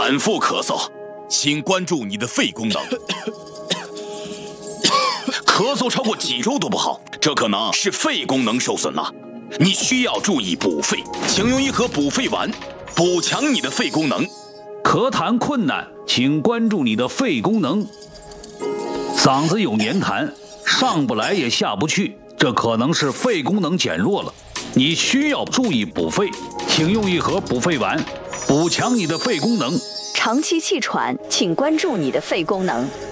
反复咳嗽，请关注你的肺功能。咳嗽超过几周都不好，这可能是肺功能受损了。你需要注意补肺，请用一盒补肺丸，补强你的肺功能。 咳痰困难，请关注你的肺功能。嗓子有黏痰，上不来也下不去，这可能是肺功能减弱了。你需要注意补肺，请用一盒补肺丸，补强你的肺功能。 长期气喘，请关注你的肺功能。